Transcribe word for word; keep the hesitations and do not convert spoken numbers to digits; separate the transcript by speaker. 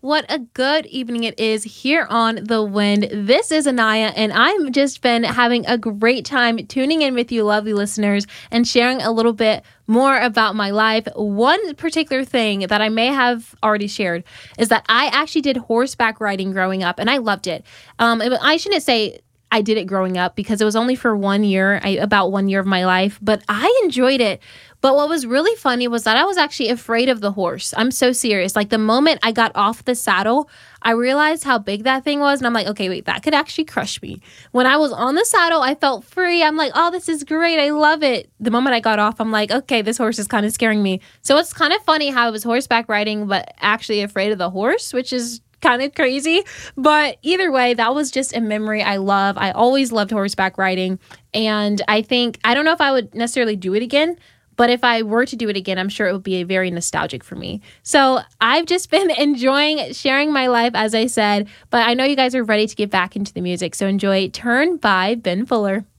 Speaker 1: what a good evening it is here on The Wind. This is Anaya, and I've just been having a great time tuning in with you, lovely listeners, and sharing a little bit more about my life. One particular thing that I may have already shared is that I actually did horseback riding growing up, and I loved it. Um, I shouldn't say I did it growing up because it was only for one year, I, about one year of my life, but I enjoyed it. But what was really funny was that I was actually afraid of the horse. I'm so serious. Like the moment I got off the saddle, I realized how big that thing was. And I'm like, okay, wait, that could actually crush me. When I was on the saddle, I felt free. I'm like, oh, this is great. I love it. The moment I got off, I'm like, okay, this horse is kind of scaring me. So it's kind of funny how I was horseback riding, but actually afraid of the horse, which is kind of crazy. But either way, that was just a memory I love. I always loved horseback riding. And I think, I don't know if I would necessarily do it again, but if I were to do it again, I'm sure it would be very nostalgic for me. So I've just been enjoying sharing my life, as I said, but I know you guys are ready to get back into the music. So enjoy Turn by Ben Fuller.